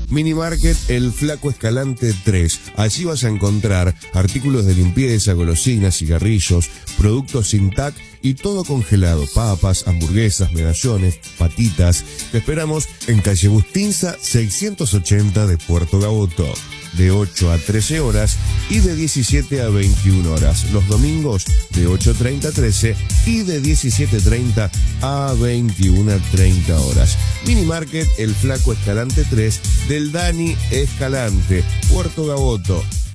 Mini Market El Flaco Escalante 3. Allí vas a encontrar artículos de limpieza, golosinas, cigarrillos, productos sin TAC y todo congelado. Papas, hamburguesas, medallones, patitas. Te esperamos en calle Bustinza 680 de Puerto Gaboto, de 8 a 13 horas y de 17 a 21 horas. Los domingos de 8:30 a 13 y de 17:30 a 21:30 horas. Mini Market El Flaco Escalante 3 del Dani Escalante, Puerto Gaboto.